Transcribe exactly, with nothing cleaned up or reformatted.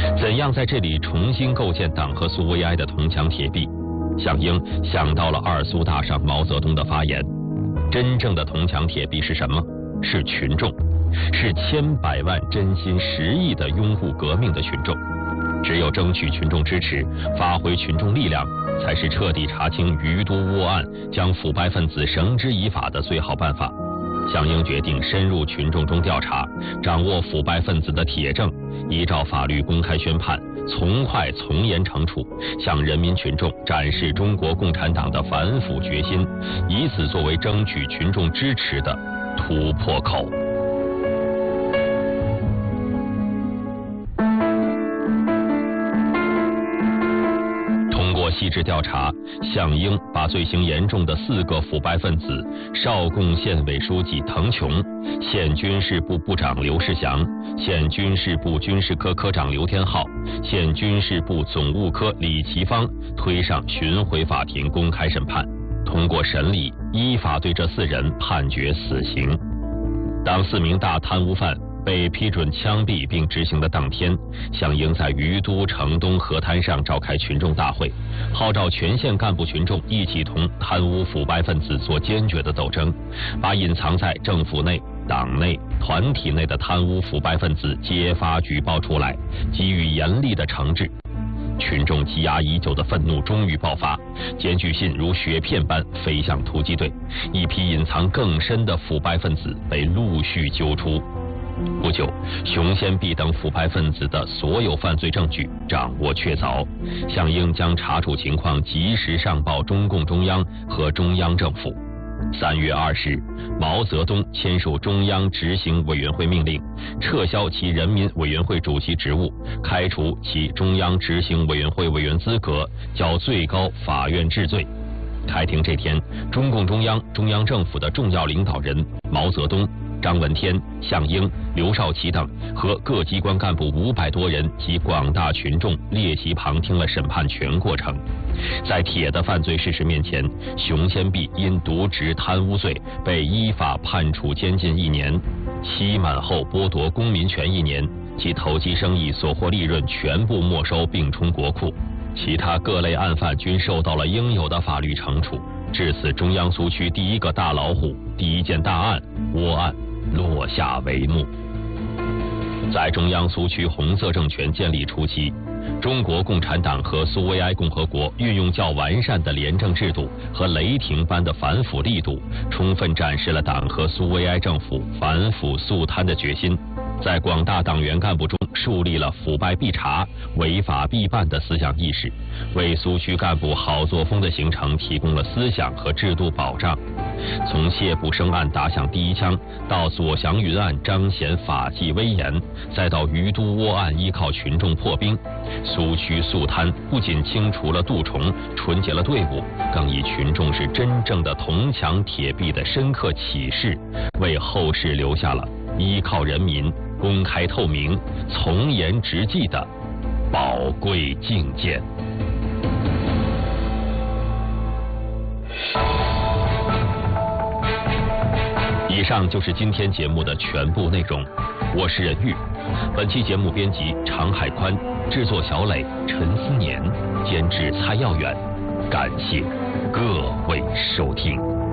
怎样在这里重新构建党和苏维埃的铜墙铁壁？项英想到了二苏大上毛泽东的发言：真正的铜墙铁壁是什么？是群众，是千百万真心实意的拥护革命的群众。只有争取群众支持，发挥群众力量，才是彻底查清余都窝案，将腐败分子绳之以法的最好办法。项英决定深入群众中调查，掌握腐败分子的铁证，依照法律公开宣判，从快从严惩处，向人民群众展示中国共产党的反腐决心，以此作为争取群众支持的突破口。细致调查，项英把罪行严重的四个腐败分子邵贡县委书记滕琼、县军事部部长刘世祥、县军事部军事科科长刘天浩、县军事部总务科李奇芳推上巡回法庭公开审判。通过审理，依法对这四人判决死刑。当四名大贪污犯被批准枪毙并执行的当天，项英在于都城东河滩上召开群众大会，号召全县干部群众一起同贪污腐败分子做坚决的斗争，把隐藏在政府内、党内、团体内的贪污腐败分子揭发举报出来，给予严厉的惩治。群众积压已久的愤怒终于爆发，检举信如雪片般飞向突击队，一批隐藏更深的腐败分子被陆续揪出。不久，熊先弼等腐败分子的所有犯罪证据掌握确凿，项英将查处情况及时上报中共中央和中央政府。三月二十日，毛泽东签署中央执行委员会命令，撤销其人民委员会主席职务，开除其中央执行委员会委员资格，交最高法院治罪。开庭这天，中共中央、中央政府的重要领导人毛泽东、张闻天、项英、刘少奇等和各机关干部五百多人及广大群众列席旁听了审判全过程。在铁的犯罪事实面前，熊先弼因渎职贪污罪被依法判处监禁一年，期满后剥夺公民权一年，其投机生意所获利润全部没收并充国库。其他各类案犯均受到了应有的法律惩处。至此，中央苏区第一个大老虎、第一件大案窝案落下帷幕。在中央苏区红色政权建立初期，中国共产党和苏维埃共和国运用较完善的廉政制度和雷霆般的反腐力度，充分展示了党和苏维埃政府反腐肃贪的决心，在广大党员干部中树立了腐败必查、违法必办的思想意识，为苏区干部好作风的形成提供了思想和制度保障。从谢卜生案打响第一枪，到左祥云案彰显法纪威严，再到于都窝案依靠群众破冰，苏区肃贪不仅清除了蠹虫、纯洁了队伍，更以群众是真正的铜墙铁壁的深刻启示，为后世留下了依靠人民、公开透明、从严执纪的宝贵境界。以上就是今天节目的全部内容，我是任玉。本期节目编辑常海宽，制作小磊、陈思年，监制蔡耀远。感谢各位收听。